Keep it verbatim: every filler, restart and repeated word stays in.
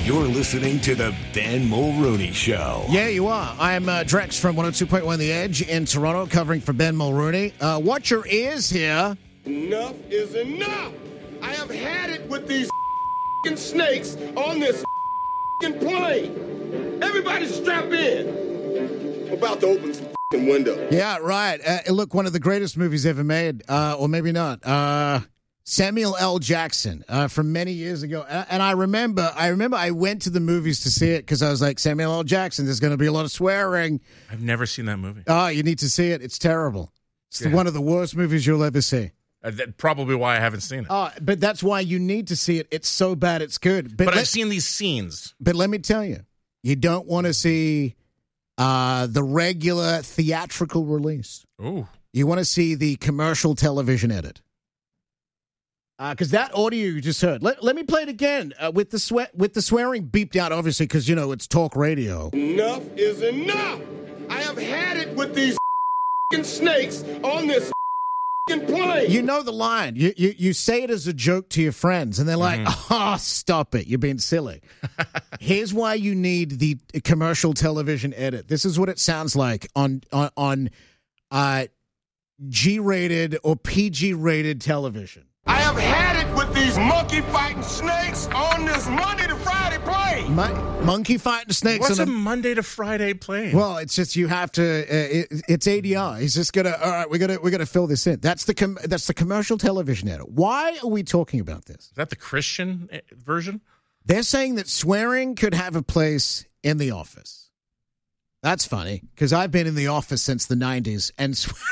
You're listening to the Ben Mulrooney Show. Yeah, you are. I'm uh, Drex from one oh two point one The Edge in Toronto, covering for Ben Mulrooney. Uh, watch your ears here. Enough is enough. I have had it with these snakes on this plane. Everybody strap in. I'm about to open some window. Yeah, right. Uh, look, one of the greatest movies ever made, uh, or maybe not. Uh, Samuel L. Jackson uh, from many years ago. And I remember, I remember I went to the movies to see it because I was like, Samuel L. Jackson, there's going to be a lot of swearing. I've never seen that movie. Oh, you need to see it. It's terrible. It's Yeah. one of the worst movies you'll ever see. Uh, that, probably why I haven't seen it. Oh, but that's why you need to see it. It's so bad, it's good. But, but let, I've seen these scenes. But let me tell you, you don't want to see uh, the regular theatrical release. Ooh. You want to see the commercial television edit. Because uh, that audio you just heard. Let, let me play it again uh, with the sweat with the swearing beeped out, obviously, because, you know, it's talk radio. Enough is enough. I have had it with these snakes on this plane. You know the line. You, you you say it as a joke to your friends, and they're like, Mm-hmm. oh, stop it. You're being silly. Here's why you need the commercial television edit. This is what it sounds like on, on, on uh, G-rated or P G-rated television. I have had it with these monkey fighting snakes on this Monday to Friday plane. Mon- monkey fighting snakes. What's a on Monday to Friday plane? Well, it's just you have to. Uh, it, it's A D R. He's just gonna. All right, we gotta. We gotta fill this in. That's the. Com- that's the commercial television edit. Why are we talking about this? Is that the Christian eh, version? They're saying that swearing could have a place in the office. That's funny because I've been in the office since the nineties and. Sw-